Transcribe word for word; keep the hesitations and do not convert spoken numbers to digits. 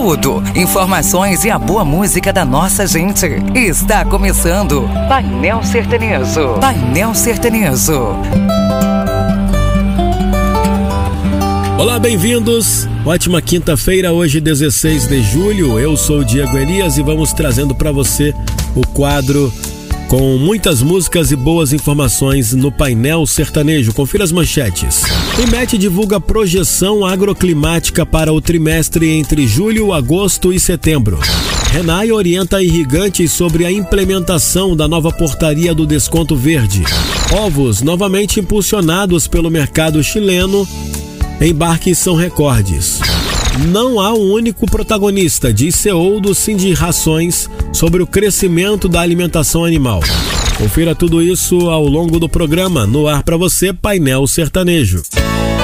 conteúdo, informações e a boa música da nossa gente. Está começando Painel Sertanejo. Painel Sertanejo. Olá, bem-vindos. Ótima quinta-feira, hoje dezesseis de julho. Eu sou o Diego Elias e vamos trazendo para você o quadro com muitas músicas e boas informações no Painel Sertanejo. Confira as manchetes. O I M E T divulga projeção agroclimática para o trimestre entre julho, agosto e setembro. Renai orienta irrigantes sobre a implementação da nova portaria do desconto verde. Ovos novamente impulsionados pelo mercado chileno. Embarques são recordes. Não há um único protagonista, diz C E O do Sindirrações sobre o crescimento da alimentação animal. Confira tudo isso ao longo do programa. No ar para você, Painel Sertanejo.